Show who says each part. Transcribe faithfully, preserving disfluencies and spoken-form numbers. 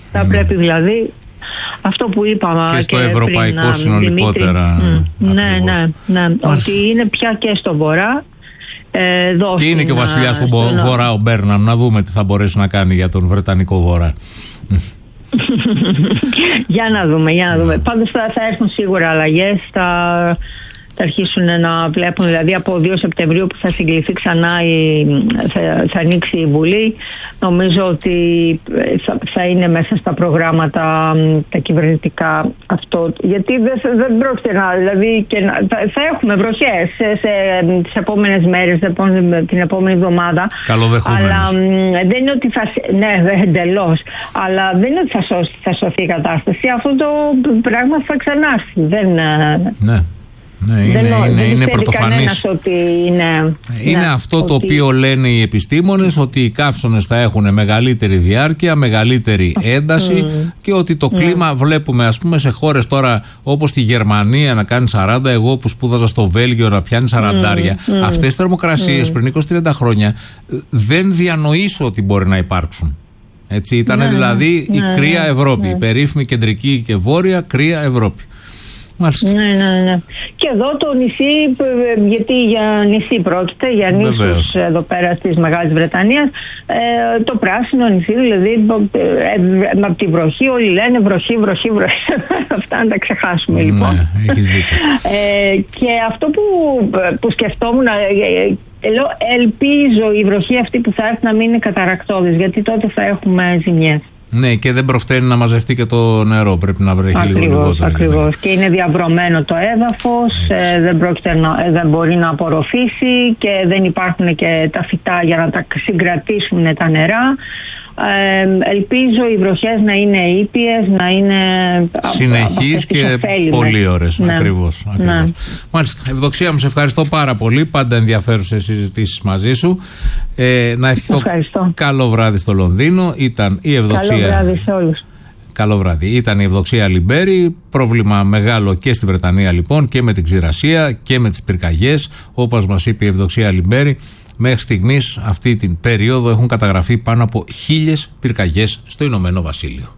Speaker 1: Θα
Speaker 2: mm.
Speaker 1: πρέπει δηλαδή αυτό που είπαμε
Speaker 2: και στο
Speaker 1: και
Speaker 2: ευρωπαϊκό
Speaker 1: πριν,
Speaker 2: συνολικότερα.
Speaker 1: Mm. Ναι, ναι, ναι. Ότι είναι πια και στο βορρά. Ε,
Speaker 2: και είναι και ο βασιλιάς στον βορρά, ο Μπέρναμ. Να δούμε τι θα μπορέσει να κάνει για τον Βρετανικό βορρά.
Speaker 1: Για να δούμε, για να δούμε. Πάντως θα, θα έρθουν σίγουρα αλλαγές. Θα, θα αρχίσουν να βλέπουν, δηλαδή από δύο Σεπτεμβρίου που θα συγκληθεί ξανά η, θα, θα ανοίξει η Βουλή. Νομίζω ότι θα, θα είναι μέσα στα προγράμματα τα κυβερνητικά αυτό. Γιατί δεν, δεν πρόκειται να, δηλαδή και να, θα, θα έχουμε βροχές σε, σε, τις επόμενες μέρες, την επόμενη εβδομάδα.
Speaker 2: Καλοδεχόμενες.
Speaker 1: Αλλά δεν είναι ότι θα, ναι, εντελώς. Αλλά δεν είναι ότι θα, σώσει, θα σωθεί η κατάσταση. Αυτό το πράγμα θα ξανάρθει. Δεν,
Speaker 2: ναι. Ναι, είναι,
Speaker 1: δεν,
Speaker 2: είναι,
Speaker 1: δεν
Speaker 2: είναι πρωτοφανής.
Speaker 1: Ότι είναι,
Speaker 2: είναι
Speaker 1: ναι,
Speaker 2: αυτό
Speaker 1: ότι...
Speaker 2: το οποίο λένε οι επιστήμονες, ότι οι καύσωνες θα έχουν μεγαλύτερη διάρκεια, μεγαλύτερη ένταση mm. και ότι το κλίμα, yeah. βλέπουμε ας πούμε σε χώρες τώρα όπως τη Γερμανία να κάνει σαράντα, εγώ που σπούδαζα στο Βέλγιο να πιάνει σαραντάρια. Mm. Mm. Αυτές τις θερμοκρασίες mm. πριν είκοσι με τριάντα χρόνια δεν διανοήσω ότι μπορεί να υπάρξουν. Έτσι, ήταν ναι, δηλαδή ναι, η κρύα Ευρώπη, ναι. η περίφημη κεντρική και βόρεια κρύα Ευρώπη. Μάλιστα.
Speaker 1: Ναι, ναι, ναι. Και εδώ το νησί, γιατί για νησί πρόκειται, για νήσους εδώ πέρα της Μεγάλης Βρετανίας, ε, το πράσινο νησί, δηλαδή ε, από τη βροχή, όλοι λένε βροχή, βροχή, βροχή. Αυτά να τα ξεχάσουμε λοιπόν.
Speaker 2: Ναι, έχεις δίκιο.
Speaker 1: Ε, και αυτό που, που σκεφτόμουν, ε, λέω, ελπίζω η βροχή αυτή που θα έρθει να μην είναι καταρρακτώδης, γιατί τότε θα έχουμε ζημιές.
Speaker 2: Ναι, και δεν προφταίνει να μαζευτεί και το νερό. Πρέπει να βρέχει
Speaker 1: ακριβώς,
Speaker 2: λίγο λιγότερο.
Speaker 1: Ακριβώς. Και είναι διαβρωμένο το έδαφος, ε, δεν, πρόκειται να, ε, δεν μπορεί να απορροφήσει και δεν υπάρχουν και τα φυτά για να τα συγκρατήσουν τα νερά. Ε, ελπίζω οι βροχές να είναι ήπιες, να είναι
Speaker 2: συνεχείς και πολύ ώρες. Ναι. Ακριβώς, ακριβώς. Ναι. Μάλιστα. Ευδοξία μου, σε ευχαριστώ πάρα πολύ. Πάντα ενδιαφέρουσες συζητήσεις μαζί σου. Ε, να ευχηθώ ευχαριστώ. Καλό βράδυ στο Λονδίνο. Ήταν η Ευδοξία.
Speaker 1: Καλό βράδυ σε όλους.
Speaker 2: Καλό βράδυ. Ήταν η Ευδοξία Λιμπέρη. Πρόβλημα μεγάλο και στη Βρετανία λοιπόν και με την ξηρασία και με τις πυρκαγιές. Όπως μας είπε η Ευδοξία Λιμπέρη, μέχρι στιγμής αυτή την περίοδο έχουν καταγραφεί πάνω από χίλιες πυρκαγιές στο Ηνωμένο Βασίλειο.